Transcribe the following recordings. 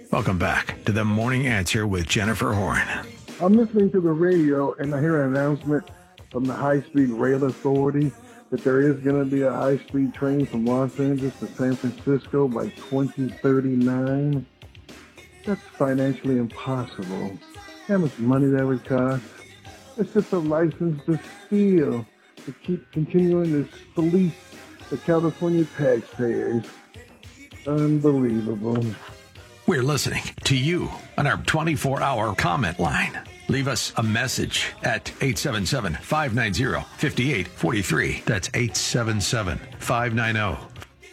Welcome back to The Morning Answer with Jennifer Horn. I'm listening to the radio and I hear an announcement from the High Speed Rail Authority that there is going to be a high-speed train from Los Angeles to San Francisco by 2039. That's financially impossible. How much money that would cost? It's just a license to steal, to keep continuing to police the California taxpayers. Unbelievable. We're listening to you on our 24-hour comment line. Leave us a message at 877-590-5843. That's 877-590.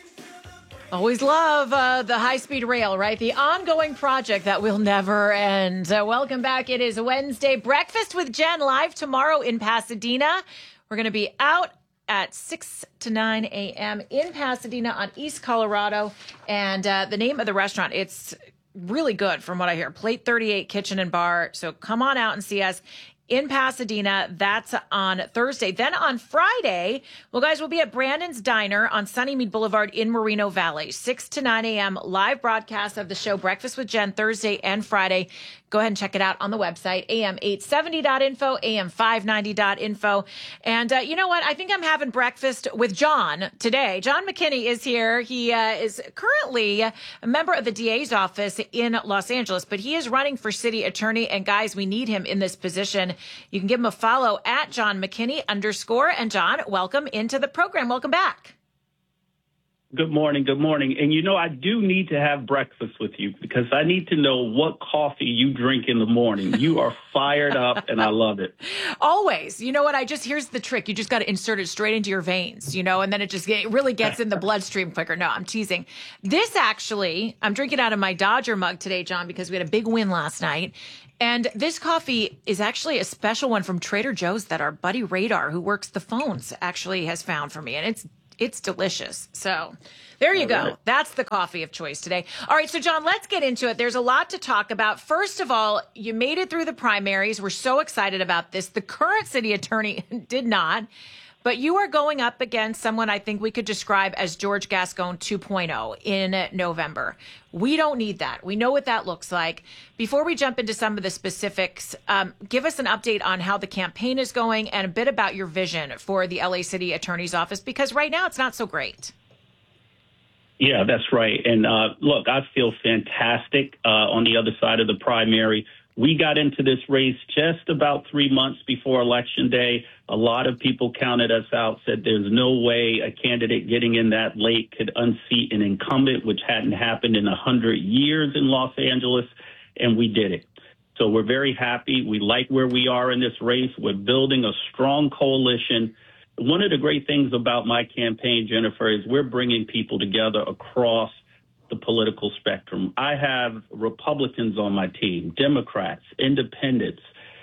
Always love the high-speed rail, right? The ongoing project that will never end. Welcome back. It is Wednesday. Breakfast with Jen live tomorrow in Pasadena. We're going to be out at 6 to 9 a.m. in Pasadena on East Colorado. And the name of the restaurant, it's really good from what I hear. Plate 38 Kitchen and Bar. So come on out and see us in Pasadena. That's on Thursday. Then on Friday, well, guys, we'll be at Brandon's Diner on Sunnymead Boulevard in Moreno Valley. 6 to 9 a.m. live broadcast of the show Breakfast with Jen Thursday and Friday. Go ahead and check it out on the website, am870.info, am590.info. And you know what? I think I'm having breakfast with John today. John McKinney is here. He is currently a member of the DA's office in Los Angeles, but he is running for city attorney. And guys, we need him in this position. You can give him a follow at John McKinney _. And John, welcome into the program. Welcome back. Good morning. Good morning. And, you know, I do need to have breakfast with you because I need to know what coffee you drink in the morning. You are fired up and I love it. Always. You know what? Here's the trick. You just got to insert it straight into your veins, and then it really gets in the bloodstream quicker. No, I'm teasing. This actually, I'm drinking out of my Dodger mug today, John, because we had a big win last night. And this coffee is actually a special one from Trader Joe's that our buddy Radar, who works the phones, actually has found for me. And it's delicious. So there you go. Right. That's the coffee of choice today. All right. So, John, let's get into it. There's a lot to talk about. First of all, you made it through the primaries. We're so excited about this. The current city attorney did not. But you are going up against someone I think we could describe as George Gascon 2.0 in November. We don't need that. We know what that looks like. Before we jump into some of the specifics, give us an update on how the campaign is going and a bit about your vision for the LA City Attorney's Office, because right now it's not so great. Yeah, that's right. And look, I feel fantastic on the other side of the primary. We got into this race just about 3 months before Election Day. A lot of people counted us out, said there's no way a candidate getting in that late could unseat an incumbent, which hadn't happened in 100 years in Los Angeles, and we did it. So we're very happy. We like where we are in this race. We're building a strong coalition. One of the great things about my campaign, Jennifer, is we're bringing people together across the political spectrum. I have Republicans on my team, Democrats, independents.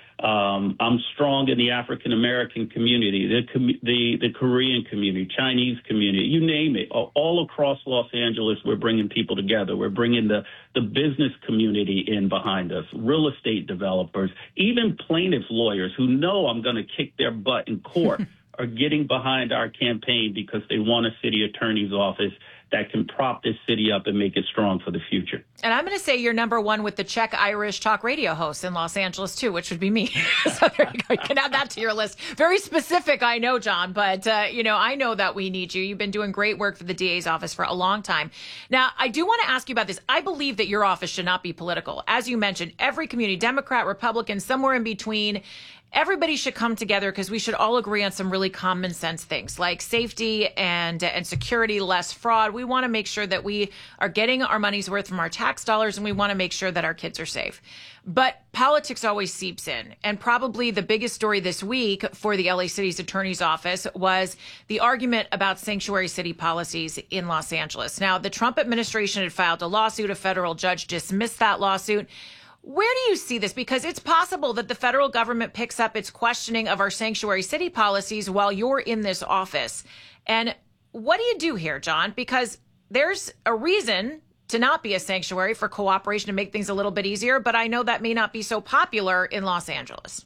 I'm strong in the African-American community, the Korean community, Chinese community, you name it. All across Los Angeles, we're bringing people together. We're bringing the business community in behind us, real estate developers, even plaintiff lawyers who know I'm going to kick their butt in court are getting behind our campaign because they want a city attorney's office that can prop this city up and make it strong for the future. And I'm going to say you're number one with the Czech Irish talk radio host in Los Angeles, too, which would be me. So there you go. You can add that to your list. Very specific, I know, John, but, I know that we need you. You've been doing great work for the DA's office for a long time. Now, I do want to ask you about this. I believe that your office should not be political. As you mentioned, every community, Democrat, Republican, somewhere in between, everybody should come together because we should all agree on some really common sense things like safety and security, less fraud. We want to make sure that we are getting our money's worth from our tax dollars, and we want to make sure that our kids are safe. But politics always seeps in. And probably the biggest story this week for the LA City's Attorney's Office was the argument about sanctuary city policies in Los Angeles. Now, the Trump administration had filed a lawsuit. A federal judge dismissed that lawsuit. Where do you see this? Because it's possible that the federal government picks up its questioning of our sanctuary city policies while you're in this office. And what do you do here, John? Because there's a reason to not be a sanctuary for cooperation to make things a little bit easier, but I know that may not be so popular in Los Angeles.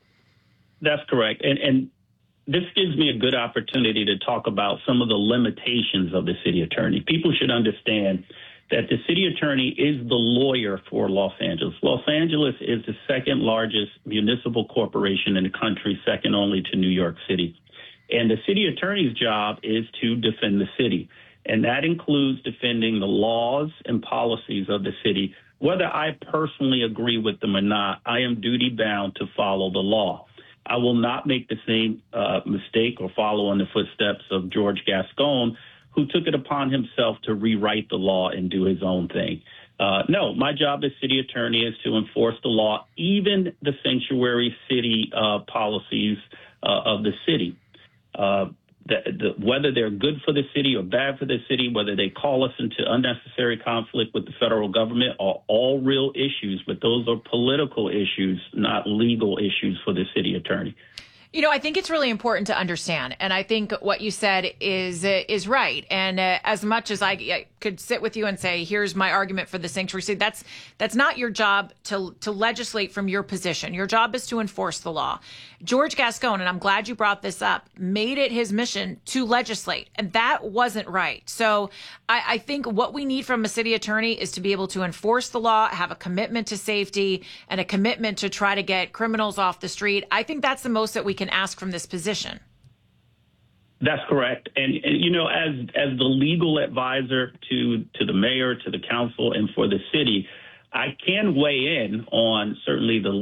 That's correct. And this gives me a good opportunity to talk about some of the limitations of the city attorney. People should understand that the city attorney is the lawyer for Los Angeles. Los Angeles is the second largest municipal corporation in the country, second only to New York City. And the city attorney's job is to defend the city. And that includes defending the laws and policies of the city. Whether I personally agree with them or not, I am duty bound to follow the law. I will not make the same mistake or follow in the footsteps of George Gascon, who took it upon himself to rewrite the law and do his own thing. No, my job as city attorney is to enforce the law, even the sanctuary city policies of the city. Whether they're good for the city or bad for the city, whether they call us into unnecessary conflict with the federal government, are all real issues, but those are political issues, not legal issues for the city attorney. You know, I think it's really important to understand, and I think what you said is right. And as much as I could sit with you and say, "Here's my argument for the sanctuary city," that's not your job to legislate from your position. Your job is to enforce the law. George Gascon, and I'm glad you brought this up, made it his mission to legislate, and that wasn't right. So I think what we need from a city attorney is to be able to enforce the law, have a commitment to safety, and a commitment to try to get criminals off the street. I think that's the most that we can ask from this position. That's correct. And you know, as the legal advisor to the mayor, to the council, and for the city, I can weigh in on certainly the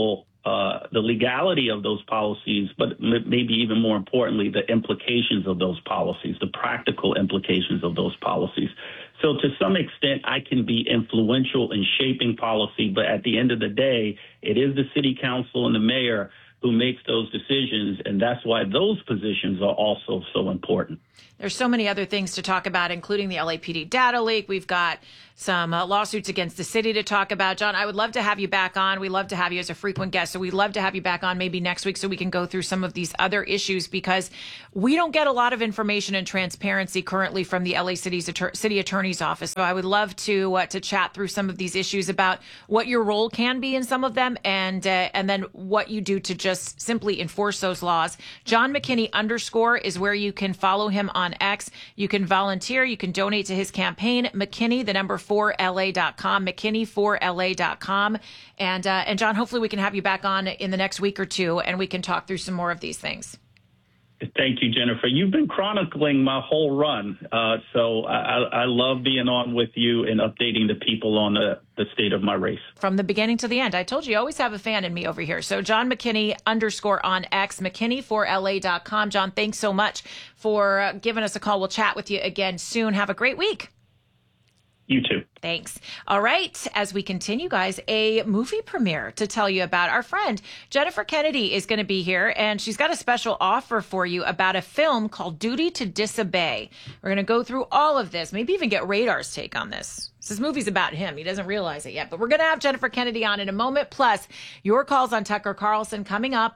legality of those policies, but maybe even more importantly, the implications of those policies, the practical implications of those policies. So to some extent, I can be influential in shaping policy, but at the end of the day, it is the city council and the mayor who makes those decisions, and that's why those positions are also so important. There's so many other things to talk about, including the LAPD data leak. We've got some lawsuits against the city to talk about. John, I would love to have you back on. We love to have you as a frequent guest, so we'd love to have you back on maybe next week so we can go through some of these other issues, because we don't get a lot of information and transparency currently from the LA City Attorney's Office. So I would love to chat through some of these issues about what your role can be in some of them, and then what you do to just simply enforce those laws. John McKinney _ is where you can follow him on X. You can volunteer. You can donate to his campaign. McKinney, the number 4LA.com, McKinney4LA.com. And John, hopefully we can have you back on in the next week or two, and we can talk through some more of these things. Thank you, Jennifer. You've been chronicling my whole run, so I love being on with you and updating the people on the state of my race. From the beginning to the end. I told you, I always have a fan in me over here. So John McKinney _ on X, McKinney4LA.com. John, thanks so much for giving us a call. We'll chat with you again soon. Have a great week. You too. Thanks. All right. As we continue, guys, a movie premiere to tell you about. Our friend Jennifer Kennedy is going to be here, and she's got a special offer for you about a film called Duty to Disobey. We're going to go through all of this, maybe even get Radar's take on this. This movie's about him. He doesn't realize it yet, but we're going to have Jennifer Kennedy on in a moment. Plus, your calls on Tucker Carlson coming up,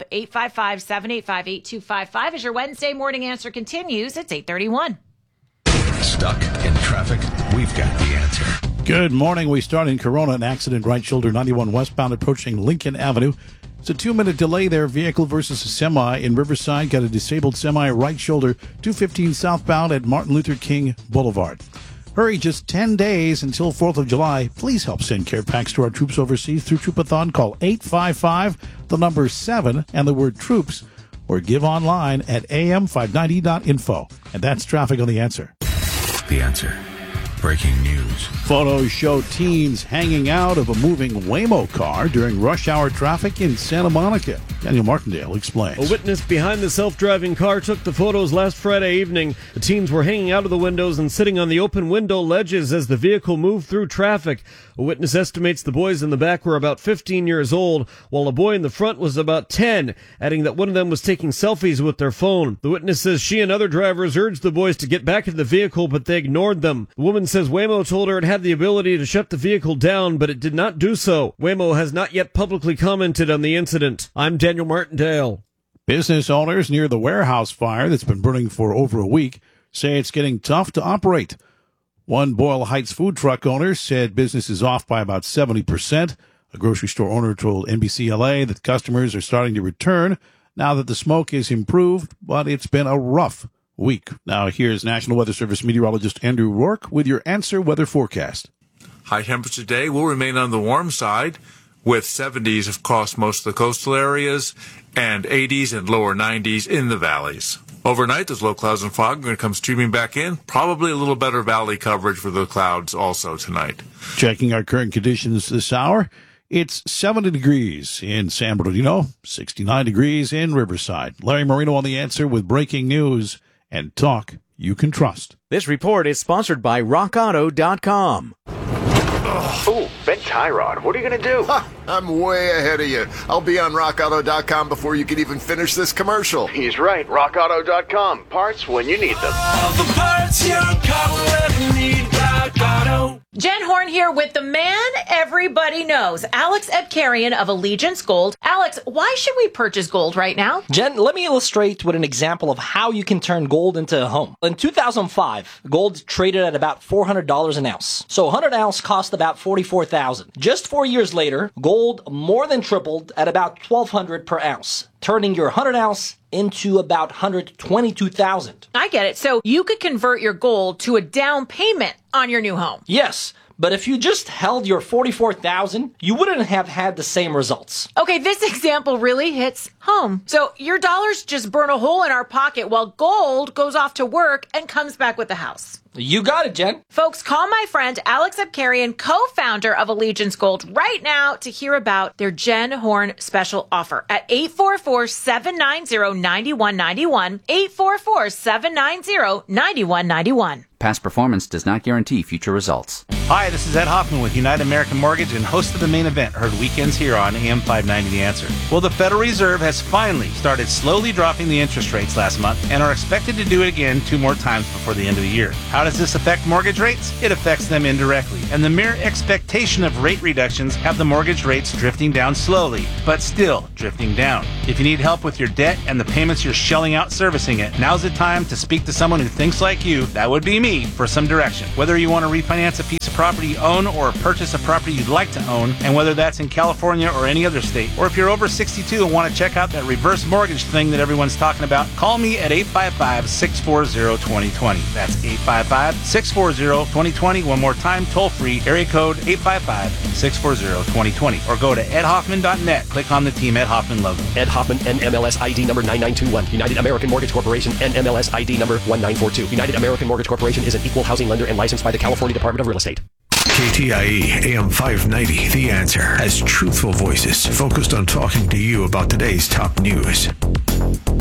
855-785-8255 as your Wednesday morning answer continues. It's 8:31. Stuck in traffic? We've got the answer. Good morning. We start in Corona. An accident, right shoulder 91 westbound approaching Lincoln Avenue. It's a 2-minute delay there. Vehicle versus a semi in Riverside. Got a disabled semi right shoulder 215 southbound at Martin Luther King Boulevard. Hurry, just 10 days until 4th of July. Please help send care packs to our troops overseas through Troopathon. Call 855, the number 7, and the word troops, or give online at am590.info. And that's traffic on The Answer. The Answer. Breaking news. Photos show teens hanging out of a moving Waymo car during rush hour traffic in Santa Monica. Daniel Martindale explains. A witness behind the self-driving car took the photos last Friday evening. The teens were hanging out of the windows and sitting on the open window ledges as the vehicle moved through traffic. A witness estimates the boys in the back were about 15 years old, while a boy in the front was about 10, adding that one of them was taking selfies with their phone. The witness says she and other drivers urged the boys to get back into the vehicle, but they ignored them. The woman says Waymo told her it had the ability to shut the vehicle down, but it did not do so. Waymo has not yet publicly commented on the incident. I'm Daniel Martindale. Business owners near the warehouse fire that's been burning for over a week say it's getting tough to operate. One Boyle Heights food truck owner said business is off by about 70%. A grocery store owner told NBC LA that customers are starting to return now that the smoke is improved, but it's been a rough week. Now, here's National Weather Service meteorologist Andrew Rourke with your Answer Weather forecast. High temperature today will remain on the warm side, with 70s across most of the coastal areas and 80s and lower 90s in the valleys. Overnight, those low clouds and fog are going to come streaming back in. Probably a little better valley coverage for the clouds also tonight. Checking our current conditions this hour, it's 70 degrees in San Bernardino, 69 degrees in Riverside. Larry Marino on The Answer with breaking news and talk you can trust. This report is sponsored by RockAuto.com. Ooh, bent tie rod. What are you going to do? I'm way ahead of you. I'll be on RockAuto.com before you can even finish this commercial. He's right. RockAuto.com. Parts when you need them. All the parts your car will ever need. Rock Auto. Jen Horn here with the man everybody knows, Alex Ebkarian of Allegiance Gold. Alex, why should we purchase gold right now? Jen, let me illustrate with an example of how you can turn gold into a home. In 2005, gold traded at about $400 an ounce. So 100 ounce cost about $44,000. Just 4 years later, gold more than tripled at about $1,200 per ounce, turning your 100 ounce into about $122,000. I get it. So you could convert your gold to a down payment on your new home. Yes, but if you just held your $44,000, you wouldn't have had the same results. Okay, this example really hits home. So your dollars just burn a hole in our pocket while gold goes off to work and comes back with the house. You got it, Jen. Folks, call my friend Alex Ebkarian, co-founder of Allegiance Gold, right now to hear about their Jen Horn special offer at 844-790-9191, 844-790-9191. Past performance does not guarantee future results. Hi, this is Ed Hoffman with United American Mortgage and host of The Main Event, heard weekends here on AM 590 The Answer. Well, the Federal Reserve has finally started slowly dropping the interest rates last month and are expected to do it again 2 more times before the end of the year. How does this affect mortgage rates? It affects them indirectly, and the mere expectation of rate reductions have the mortgage rates drifting down slowly, but still drifting down. If you need help with your debt and the payments you're shelling out servicing it, now's the time to speak to someone who thinks like you, that would be me, for some direction. Whether you want to refinance a piece of property you own or purchase a property you'd like to own, and whether that's in California or any other state, or if you're over 62 and want to check out that reverse mortgage thing that everyone's talking about, call me at 855-640-2020. That's 855-640-2020. One more time, toll free, area code 855-640-2020. Or go to edhoffman.net. Click on the Team Ed Hoffman logo. Ed Hoffman, NMLS ID number 9921. United American Mortgage Corporation, NMLS ID number 1942. United American Mortgage Corporation is an equal housing lender and licensed by the California Department of Real Estate. KTIE AM 590, The Answer, has truthful voices focused on talking to you about today's top news.